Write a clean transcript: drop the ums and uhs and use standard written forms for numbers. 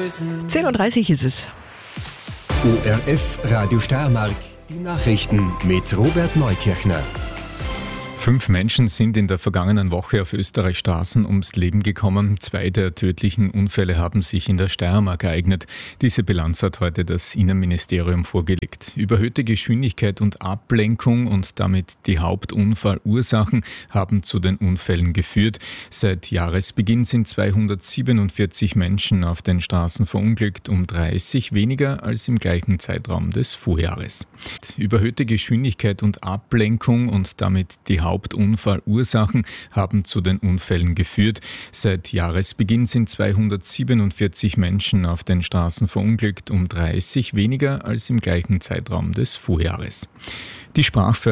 lösen. 10:30 Uhr ist es. ORF Radio Steiermark, die Nachrichten mit Robert Neukirchner. 5 Menschen sind in der vergangenen Woche auf Österreichs Straßen ums Leben gekommen. 2 der tödlichen Unfälle haben sich in der Steiermark ereignet. Diese Bilanz hat heute das Innenministerium vorgelegt. Überhöhte Geschwindigkeit und Ablenkung und damit die Hauptunfallursachen haben zu den Unfällen geführt. Seit Jahresbeginn sind 247 Menschen auf den Straßen verunglückt, um 30 weniger als im gleichen Zeitraum des Vorjahres. Überhöhte Geschwindigkeit und Ablenkung und damit die Hauptunfallursachen haben zu den Unfällen geführt. Seit Jahresbeginn sind 247 Menschen auf den Straßen verunglückt, um 30 weniger als im gleichen Zeitraum des Vorjahres. Die